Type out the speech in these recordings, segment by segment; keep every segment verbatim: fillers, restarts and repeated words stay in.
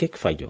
que é que falhou?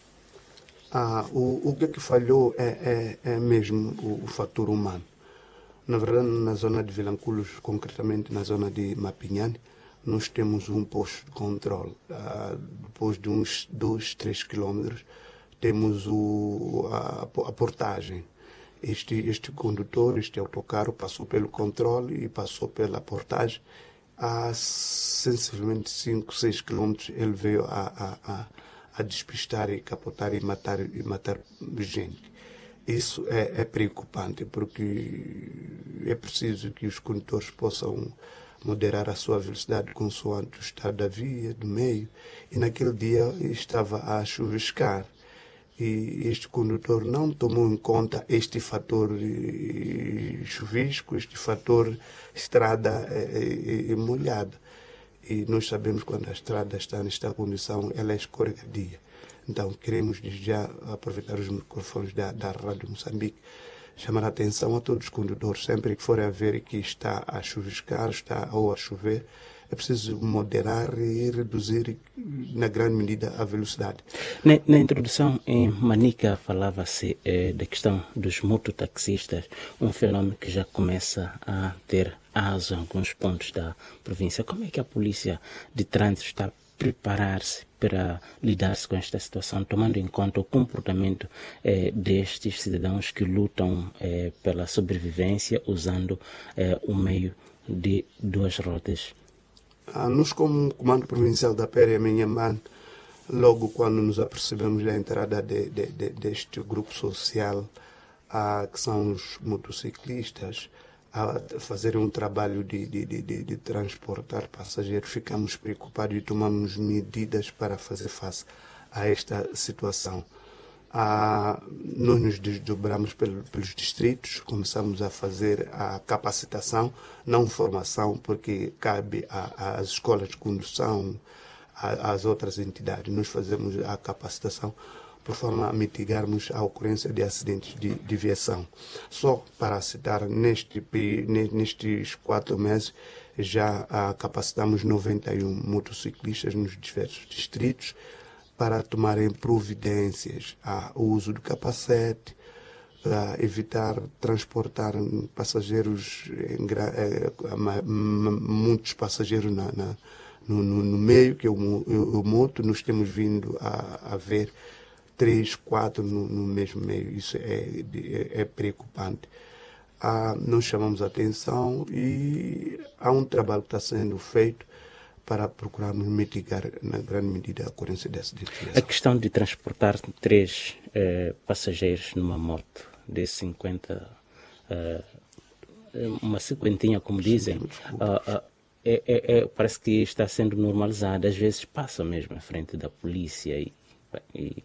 Ah, o, o que é que falhou é, é, é mesmo o, o fator humano. Na verdade, na zona de Vilanculos, concretamente na zona de Mapinhane, nós temos um posto de controle. Ah, depois de uns dois, três quilômetros, temos o, a, a portagem. Este, este condutor, este autocarro, passou pelo controle e passou pela portagem. Há sensivelmente cinco, seis quilômetros, ele veio a, a, a, a despistar e capotar e matar, e matar gente. Isso é, é preocupante, porque é preciso que os condutores possam moderar a sua velocidade consoante o estado da via, do meio. E naquele dia estava a chuviscar. E este condutor não tomou em conta este fator chuvisco, este fator estrada é, é, molhada. E nós sabemos quando a estrada está nesta condição, ela é escorregadia. Então, queremos já aproveitar os microfones da, da Rádio Moçambique, chamar a atenção a todos os condutores, sempre que forem a ver que está a chuviscar, está ou a chover, é preciso moderar e reduzir, na grande medida, a velocidade. Na, na introdução, em Manica, falava-se eh, da questão dos mototaxistas, um fenômeno que já começa a ter aso em alguns pontos da província. Como é que a polícia de trânsito está a preparar-se para lidar-se com esta situação, tomando em conta o comportamento eh, destes cidadãos que lutam eh, pela sobrevivência usando eh, o meio de duas rodas? Ah, nós, como Comando Provincial da P R M Inhambane, logo quando nos apercebemos da entrada de, de, de, deste grupo social, ah, que são os motociclistas, a fazer um trabalho de, de, de, de, de transportar passageiros, ficamos preocupados e tomamos medidas para fazer face a esta situação. Ah, nós nos desdobramos pelo, pelos distritos, começamos a fazer a capacitação, não formação, porque cabe às escolas de condução, às outras entidades. Nós fazemos a capacitação por forma a mitigarmos a ocorrência de acidentes de, de viação. Só para citar, neste, nestes quatro meses, já ah, capacitamos noventa e um motociclistas nos diversos distritos, para tomarem providências ao uso do capacete, a evitar transportar passageiros, em, muitos passageiros na, na, no, no meio, que é o, o, o moto. Nós temos vindo a, a ver três, quatro no, no mesmo meio. Isso é, é, é preocupante. Ah, nós chamamos a atenção e há um trabalho que está sendo feito para procurarmos mitigar, na grande medida, a ocorrência dessa desviação. A questão de transportar três eh, passageiros numa moto de cinquenta, eh, uma cinquentinha, como dizem, uh, uh, é, é, é, parece que está sendo normalizada. Às vezes passa mesmo à frente da polícia e, e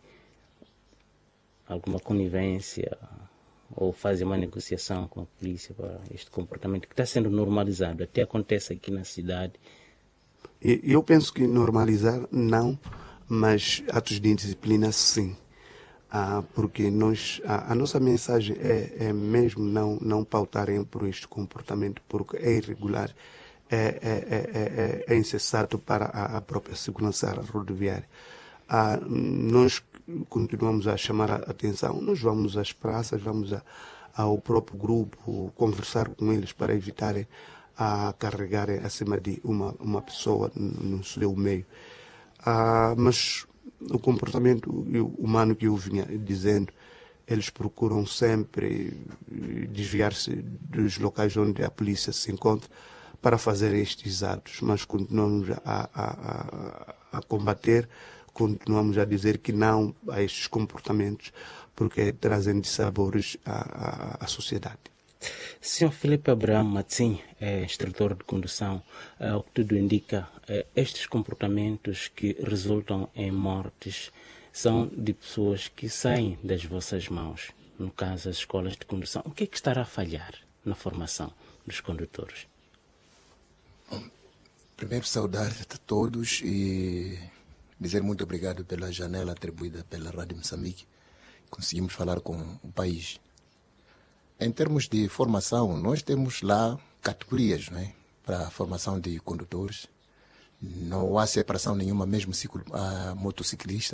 alguma conivência ou fazem uma negociação com a polícia para este comportamento que está sendo normalizado. Até acontece aqui na cidade. Eu penso que normalizar não, mas atos de indisciplina sim. Ah, porque nós, a, a nossa mensagem é, é mesmo não, não pautarem por este comportamento, porque é irregular, é, é, é, é, é insensato para a, a própria segurança rodoviária. Ah, nós continuamos a chamar a atenção, nós vamos às praças, vamos a, ao próprio grupo, conversar com eles para evitarem a carregar acima de uma, uma pessoa no seu meio. Ah, mas o comportamento humano que eu vinha dizendo, eles procuram sempre desviar-se dos locais onde a polícia se encontra para fazer estes atos, mas continuamos a, a, a, a combater, continuamos a dizer que não a estes comportamentos, porque trazem dissabores à, à, à sociedade. senhor Filipe Abraham Matsim é instrutor de condução. O que tudo indica, estes comportamentos que resultam em mortes são de pessoas que saem das vossas mãos, no caso as escolas de condução. O que é que estará a falhar na formação dos condutores? Bom, primeiro saudar a todos e dizer muito obrigado pela janela atribuída pela Rádio Moçambique. Conseguimos falar com o país. Em termos de formação, nós temos lá categorias, não é? Para a formação de condutores. Não há separação nenhuma, mesmo ciclo, a motociclista.